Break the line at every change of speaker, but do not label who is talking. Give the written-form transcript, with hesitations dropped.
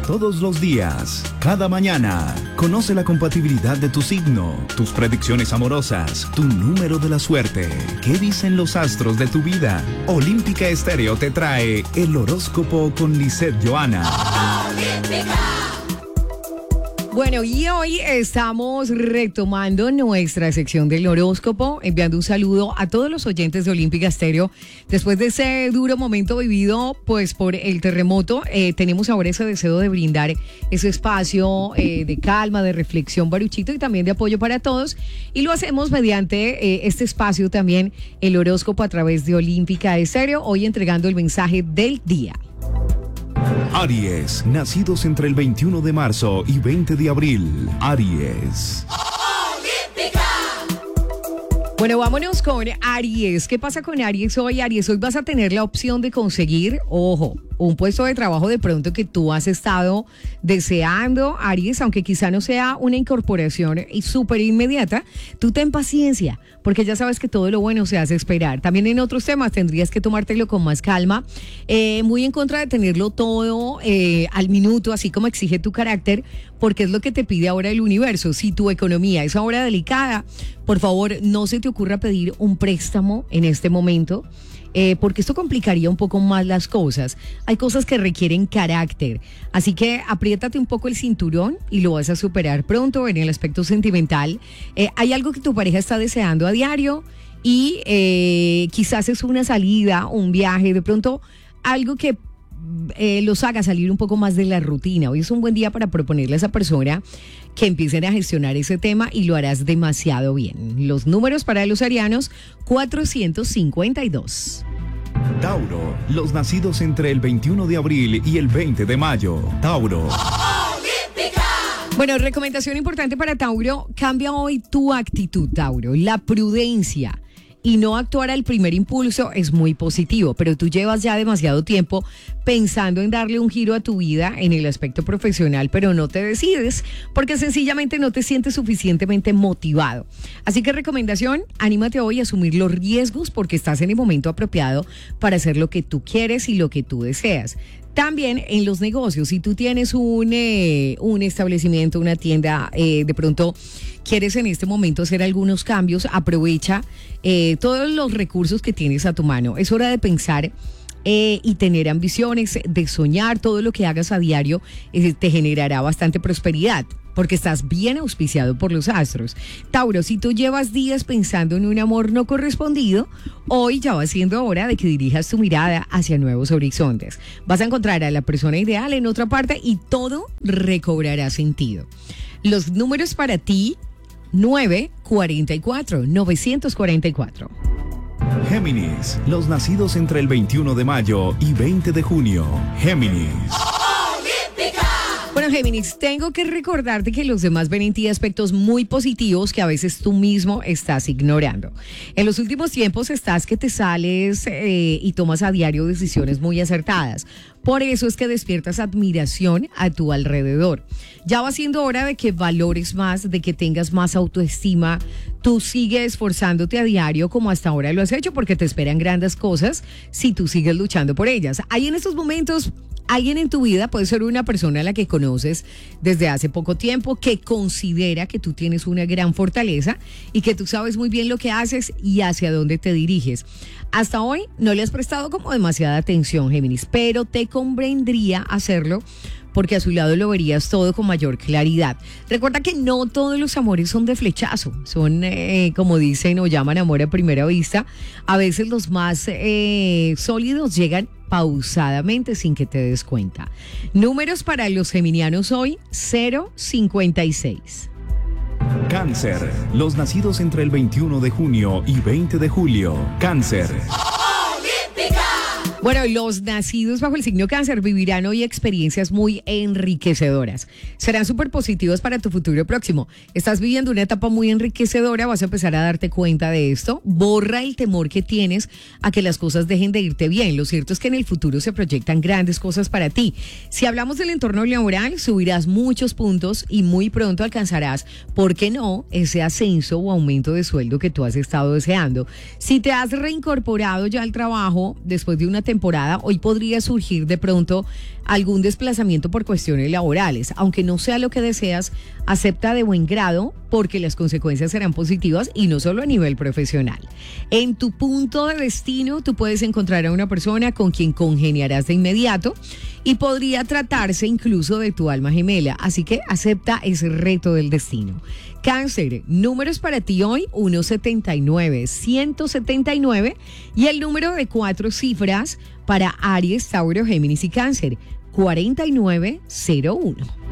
todos los días, cada mañana. Conoce la compatibilidad de tu signo, tus predicciones amorosas, tu número de la suerte. ¿Qué dicen los astros de tu vida? Olímpica Estéreo te trae el horóscopo con Lisette Johanna.
Bueno, y hoy estamos retomando nuestra sección del horóscopo, enviando un saludo a todos los oyentes de Olímpica Estéreo. Después de ese duro momento vivido, pues por el terremoto, tenemos ahora ese deseo de brindar ese espacio de calma, de reflexión, Baruchito, y también de apoyo para todos. Y lo hacemos mediante este espacio también, el horóscopo a través de Olímpica Estéreo, hoy entregando el mensaje del día.
Aries, nacidos entre el 21 de marzo y 20 de abril. Aries.
Bueno, vámonos con Aries. ¿Qué pasa con Aries hoy? Aries, hoy vas a tener la opción de conseguir, ojo, un puesto de trabajo de pronto que tú has estado deseando, Aries, aunque quizá no sea una incorporación súper inmediata. Tú ten paciencia, porque ya sabes que todo lo bueno se hace esperar. También en otros temas tendrías que tomártelo con más calma, muy en contra de tenerlo todo al minuto, así como exige tu carácter, porque es lo que te pide ahora el universo. Si tu economía es ahora delicada, por favor, no se te ocurra pedir un préstamo en este momento, porque esto complicaría un poco más las cosas. Hay cosas que requieren carácter, así que apriétate un poco el cinturón y lo vas a superar pronto. En el aspecto sentimental, hay algo que tu pareja está deseando a diario y quizás es una salida, un viaje, de pronto algo que los haga salir un poco más de la rutina. Hoy es un buen día para proponerle a esa persona que empiecen a gestionar ese tema y lo harás demasiado bien. Los números para los arianos, 452.
Tauro, los nacidos entre el 21 de abril y el 20 de mayo. Tauro.
Bueno, recomendación importante para Tauro, cambia hoy tu actitud, Tauro. La prudencia y no actuar al primer impulso es muy positivo, pero tú llevas ya demasiado tiempo pensando en darle un giro a tu vida en el aspecto profesional, pero no te decides porque sencillamente no te sientes suficientemente motivado. Así que recomendación, anímate hoy a asumir los riesgos porque estás en el momento apropiado para hacer lo que tú quieres y lo que tú deseas. También en los negocios, si tú tienes un establecimiento, una tienda, de pronto quieres en este momento hacer algunos cambios, aprovecha todos los recursos que tienes a tu mano. Es hora de pensar y tener ambiciones, de soñar. Todo lo que hagas a diario te generará bastante prosperidad, porque estás bien auspiciado por los astros. Tauro, si tú llevas días pensando en un amor no correspondido, hoy ya va siendo hora de que dirijas tu mirada hacia nuevos horizontes. Vas a encontrar a la persona ideal en otra parte y todo recobrará sentido. Los números para ti, 944.
Géminis, los nacidos entre el 21 de mayo y 20 de junio. Géminis.
Bueno, Géminis, tengo que recordarte que los demás ven en ti aspectos muy positivos que a veces tú mismo estás ignorando. En los últimos tiempos estás que te sales y tomas a diario decisiones muy acertadas. Por eso es que despiertas admiración a tu alrededor. Ya va siendo hora de que valores más, de que tengas más autoestima. Tú sigues esforzándote a diario como hasta ahora lo has hecho, porque te esperan grandes cosas si tú sigues luchando por ellas. Hay en estos momentos alguien en tu vida, puede ser una persona a la que conoces desde hace poco tiempo, que considera que tú tienes una gran fortaleza y que tú sabes muy bien lo que haces y hacia dónde te diriges. Hasta hoy no le has prestado como demasiada atención, Géminis, pero te convendría hacerlo porque a su lado lo verías todo con mayor claridad. Recuerda que no todos los amores son de flechazo, son como dicen o llaman amor a primera vista. A veces los más sólidos llegan pausadamente sin que te des cuenta. Números para los geminianos hoy, 056.
Cáncer, los nacidos entre el 21 de junio y 20 de julio. Cáncer.
Bueno, los nacidos bajo el signo Cáncer vivirán hoy experiencias muy enriquecedoras. Serán súper positivas para tu futuro próximo. Estás viviendo una etapa muy enriquecedora, vas a empezar a darte cuenta de esto. Borra el temor que tienes a que las cosas dejen de irte bien. Lo cierto es que en el futuro se proyectan grandes cosas para ti. Si hablamos del entorno laboral, subirás muchos puntos y muy pronto alcanzarás, ¿por qué no?, ese ascenso o aumento de sueldo que tú has estado deseando. Si te has reincorporado ya al trabajo después de una temporada temporada, hoy podría surgir de pronto algún desplazamiento por cuestiones laborales. Aunque no sea lo que deseas, acepta de buen grado porque las consecuencias serán positivas y no solo a nivel profesional. En tu punto de destino, tú puedes encontrar a una persona con quien congeniarás de inmediato y podría tratarse incluso de tu alma gemela. Así que acepta ese reto del destino. Cáncer, números para ti hoy, 179, 179 y el número de 4 cifras para Aries, Tauro, Géminis y Cáncer, 4901.